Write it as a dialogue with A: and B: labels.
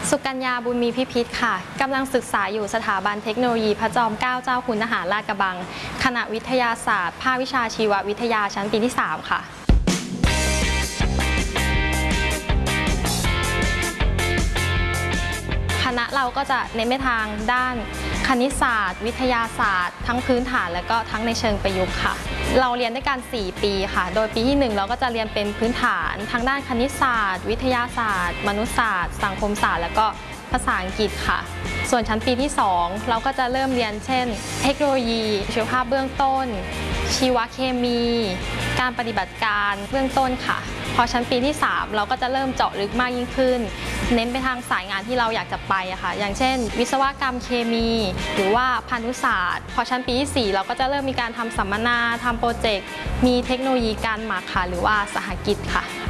A: สุกัญญาบุญมีพิพิธค่ะกำลังศึกษาอยู่สถาบันเทคโนโลยีพระจอมเกล้าเจ้าคุณทหารลาดกระบังคณะวิทยาศาสตร์ภาควิชาชีววิทยาชั้นปีที่ 3 ค่ะคณะเราก็จะเน้นไปทางด้านคณิตศาสตร์วิทยาศาสตร์ทั้งพื้นฐานและก็ทั้งในเชิงประยุกต์ค่ะเราเรียนด้วยกัน4 ปีค่ะโดยปีที่ 1เราก็จะเรียนเป็นพื้นฐานทางด้านคณิตศาสตร์วิทยาศาสตร์มนุษยศาสตร์สังคมศาสตร์และก็ภาษาอังกฤษค่ะส่วนชั้นปีที่ 2เราก็จะเริ่มเรียนเช่นเทคโนโลยีชีวภาพเบื้องต้นชีวเคมีการปฏิบัติการเบื้องต้นค่ะพอชั้นปีที่ 3เราก็จะเริ่มเจาะลึกมากยิ่งขึ้นเน้นไปทางสายงานที่เราอยากจะไปค่ะอย่างเช่นวิศวกรรมเคมีหรือว่าพานุศาสตร์พอชั้นปีที่ 4เราก็จะเริ่มมีการทำสัมมนาทำโปรเจกต์มีเทคโนโลยีการหมักค่ะหรือว่าสหกิจค่ะ